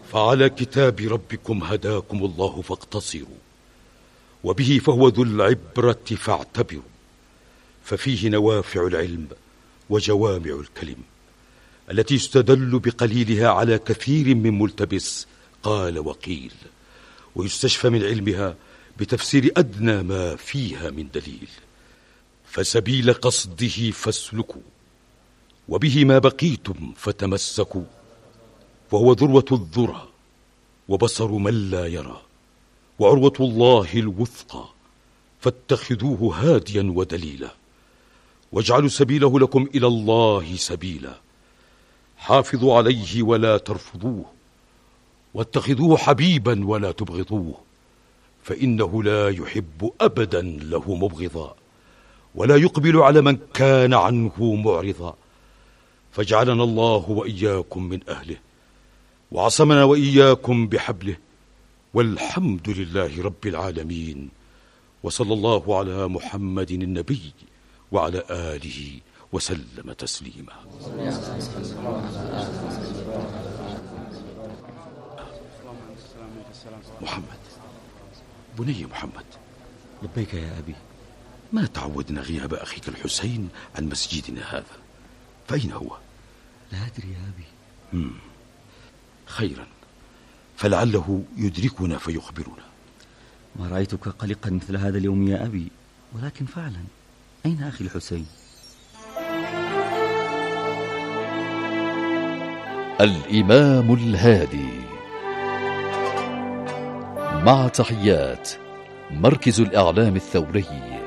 فعلى كتاب ربكم هداكم الله فاقتصروا، وبه فهو ذو العبرة فاعتبروا، ففيه نوافع العلم وجوامع الكلم التي يستدل بقليلها على كثير من ملتبس قال وقيل، ويستشفى من علمها بتفسير أدنى ما فيها من دليل. فسبيل قصده فاسلكوا، وبه ما بقيتم فتمسكوا، وهو ذروة الذرى وبصر من لا يرى، وعروة الله الوثقى، فاتخذوه هاديا ودليلا، واجعلوا سبيله لكم إلى الله سبيلا. حافظوا عليه ولا ترفضوه، واتخذوه حبيبا ولا تبغضوه، فإنه لا يحب أبدا له مبغضا، ولا يقبل على من كان عنه معرضا. فاجعلنا الله وإياكم من أهله، وعصمنا وإياكم بحبله، والحمد لله رب العالمين. وصلى الله على محمد النبي وعلى آله وسلم تسليما. محمد، بني محمد. لبيك يا أبي. ما تعودنا غياب أخيك الحسين عن مسجدنا هذا، فأين هو؟ لا أدري يا أبي. خيرا، فلعله يدركنا فيخبرنا. ما رأيتك قلقا مثل هذا اليوم يا أبي، ولكن فعلا أين أخي الحسين؟ الإمام الهادي، مع تحيات مركز الإعلام الثوري.